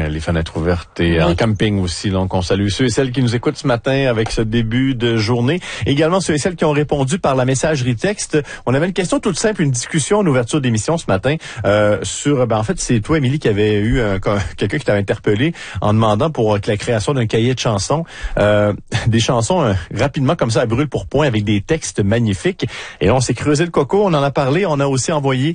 les fenêtres ouvertes et en camping aussi. Donc, on salue ceux et celles qui nous écoutent ce matin avec ce début de journée. Également, ceux et celles qui ont répondu par la messagerie texte. On avait une question toute simple, une discussion en ouverture d'émission ce matin sur... en fait, c'est toi, Émilie, qui avait eu quelqu'un qui t'avait interpellé en demandant pour la création d'un cahier de chansons. Des chansons rapidement comme ça à brûle pour point avec des textes magnifiques. Et là, on s'est creusé le coco, on en a parlé, on a aussi envoyé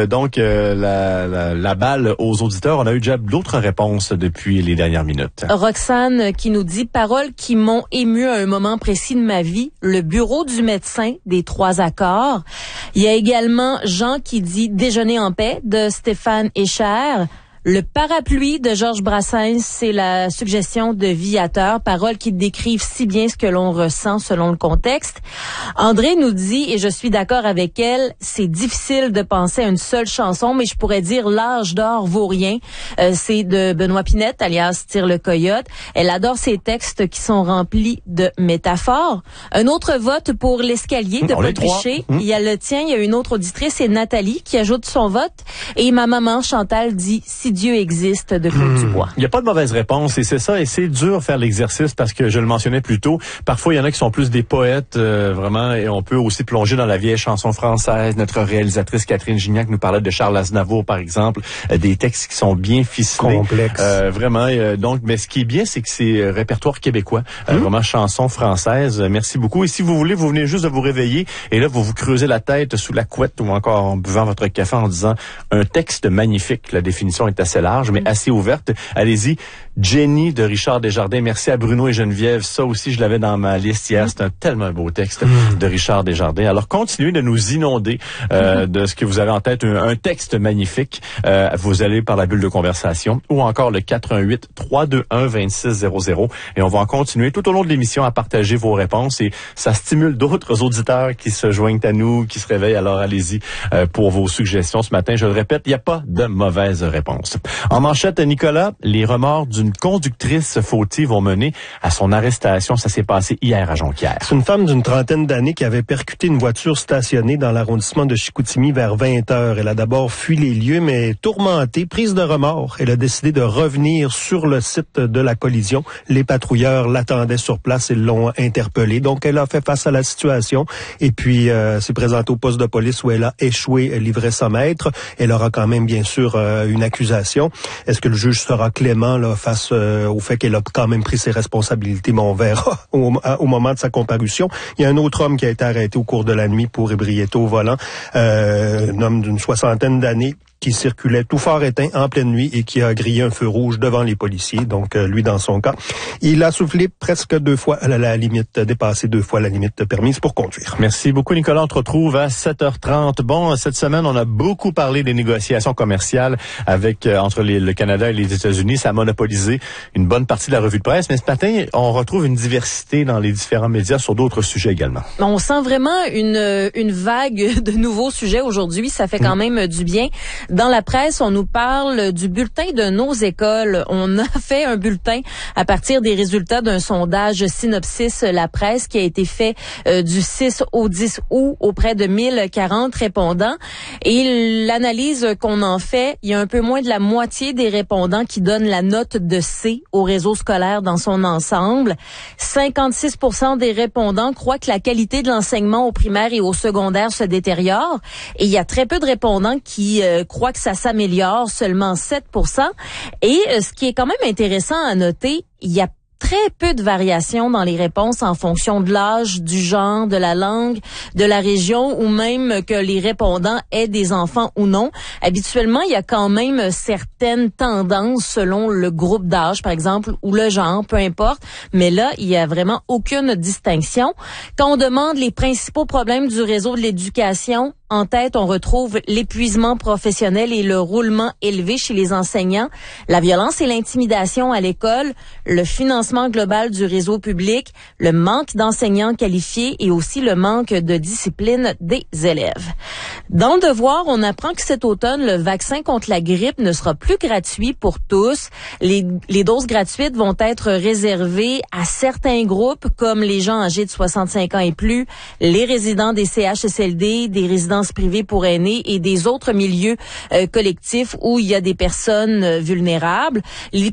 la balle aux auditeurs. On a eu déjà d'autres réponses depuis les dernières minutes. Roxane qui nous dit « Paroles qui m'ont ému à un moment précis de ma vie, le bureau du médecin des 3 accords ». Il y a également Jean qui dit « Déjeuner en paix » de Stéphane Escher. Le parapluie de Georges Brassens, c'est la suggestion de Viateur, paroles qui décrivent si bien ce que l'on ressent selon le contexte. André nous dit, et je suis d'accord avec elle, c'est difficile de penser à une seule chanson, mais je pourrais dire L'âge d'or vaut rien. C'est de Benoît Pinette, alias Tire le Coyote. Elle adore ces textes qui sont remplis de métaphores. Un autre vote pour L'escalier de Paul Piché. Il y a le tien, il y a une autre auditrice, c'est Nathalie qui ajoute son vote. Et ma maman Chantal dit Si Dieu existe de Claude Dubois. Il n'y a pas de mauvaise réponse et c'est ça. Et c'est dur faire l'exercice parce que je le mentionnais plus tôt. Parfois, il y en a qui sont plus des poètes, vraiment, et on peut aussi plonger dans la vieille chanson française. Notre réalisatrice Catherine Gignac nous parlait de Charles Aznavour, par exemple, des textes qui sont bien ficelés. Complexes. Vraiment. Donc, mais ce qui est bien, c'est que c'est répertoire québécois. Vraiment chanson française. Merci beaucoup. Et si vous voulez, vous venez juste de vous réveiller et là, vous vous creusez la tête sous la couette ou encore en buvant votre café en disant un texte magnifique. La définition est assez large, mais assez ouverte. Allez-y. Jenny de Richard Desjardins. Merci à Bruno et Geneviève. Ça aussi, je l'avais dans ma liste hier. C'est un tellement beau texte de Richard Desjardins. Alors, continuez de nous inonder de ce que vous avez en tête. Un texte magnifique. Vous allez par la bulle de conversation ou encore le 418-321-2600. Et on va en continuer tout au long de l'émission à partager vos réponses. Et ça stimule d'autres auditeurs qui se joignent à nous, qui se réveillent. Alors, allez-y pour vos suggestions ce matin. Je le répète, il n'y a pas de mauvaise réponse. En manchette, Nicolas, les remords d'une conductrice fautive ont mené à son arrestation. Ça s'est passé hier à Jonquière. C'est une femme d'une trentaine d'années qui avait percuté une voiture stationnée dans l'arrondissement de Chicoutimi vers 20h. Elle a d'abord fui les lieux, mais tourmentée, prise de remords, elle a décidé de revenir sur le site de la collision. Les patrouilleurs l'attendaient sur place et l'ont interpellée. Donc, elle a fait face à la situation et puis s'est présentée au poste de police où elle a échoué l'ivresse-maître. Elle aura quand même, bien sûr, une accusation. Est-ce que le juge sera clément là, face au fait qu'elle a quand même pris ses responsabilités? Mais on verra au moment de sa comparution. Il y a un autre homme qui a été arrêté au cours de la nuit pour ébriété au volant. Un homme d'une 60aine d'années qui circulait tout phare éteint en pleine nuit et qui a grillé un feu rouge devant les policiers. Donc, lui, dans son cas, il a soufflé presque 2 fois la limite, dépassé 2 fois la limite permise pour conduire. Merci beaucoup, Nicolas. On te retrouve à 7h30. Bon, cette semaine, on a beaucoup parlé des négociations commerciales avec entre le Canada et les États-Unis. Ça a monopolisé une bonne partie de la revue de presse. Mais ce matin, on retrouve une diversité dans les différents médias sur d'autres sujets également. On sent vraiment une vague de nouveaux sujets aujourd'hui. Ça fait quand même du bien. Dans la presse, on nous parle du bulletin de nos écoles. On a fait un bulletin à partir des résultats d'un sondage Synopsis La Presse qui a été fait du 6 au 10 août auprès de 1040 répondants. Et l'analyse qu'on en fait, il y a un peu moins de la moitié des répondants qui donnent la note de C au réseau scolaire dans son ensemble. 56% des répondants croient que la qualité de l'enseignement au primaire et au secondaire se détériore. Et il y a très peu de répondants qui croient que ça s'améliore, seulement 7%. Et ce qui est quand même intéressant à noter, il y a très peu de variations dans les réponses en fonction de l'âge, du genre, de la langue, de la région ou même que les répondants aient des enfants ou non. Habituellement, il y a quand même certaines tendances selon le groupe d'âge, par exemple, ou le genre, peu importe. Mais là, il y a vraiment aucune distinction. Quand on demande les principaux problèmes du réseau de l'éducation, en tête, on retrouve l'épuisement professionnel et le roulement élevé chez les enseignants, la violence et l'intimidation à l'école, le financement global du réseau public, le manque d'enseignants qualifiés et aussi le manque de discipline des élèves. Dans le devoir, on apprend que cet automne, le vaccin contre la grippe ne sera plus gratuit pour tous. Les doses gratuites vont être réservées à certains groupes comme les gens âgés de 65 ans et plus, les résidents des CHSLD, des résidents privées pour aînés et des autres milieux collectifs où il y a des personnes vulnérables.